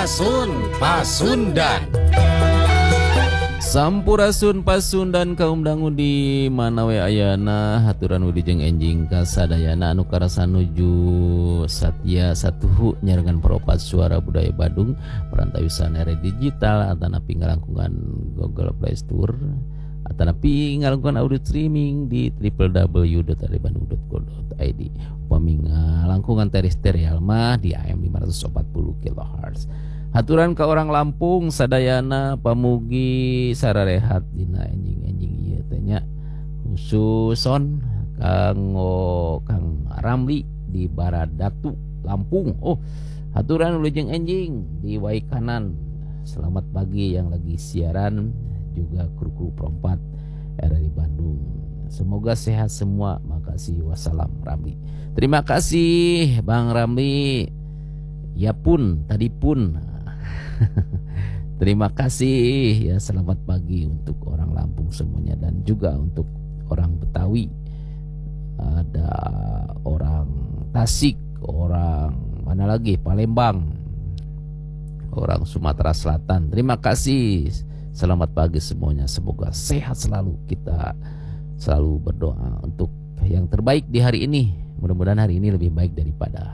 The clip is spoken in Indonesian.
Sampurasun Pasundan. Sampurasun Pasundan kaum dangu di mana we ayana haturan wilujeng enjing kasadayana anu karasa nuju satya satuhu nyarengan peropat suara budaya Badung perantawisan era digital atanapi ngalangkungan Google Play Store atanapi ngalangkungan audio streaming di www.adibandung.co.id upami ngalangkungan terestrial mah di AM 540 kHz. Haturan ke orang Lampung sadayana pamugi sararehat dina enjing-enjing ieu teh nya khususon kanggo Kang Ramli di Baradatu Lampung. Oh, haturan wilujeng enjing di Waikanan. Selamat pagi yang lagi siaran juga kru-kru perempat era di Bandung. Semoga sehat semua. Makasih. Wassalam Ramli. Terima kasih Bang Ramli. Ya pun, tadi pun. Terima kasih ya, selamat pagi untuk orang Lampung semuanya dan juga untuk orang Betawi, ada orang Tasik, orang mana lagi, Palembang, orang Sumatera Selatan. Terima kasih, selamat pagi semuanya, semoga sehat selalu. Kita selalu berdoa untuk yang terbaik di hari ini, mudah-mudahan hari ini lebih baik daripada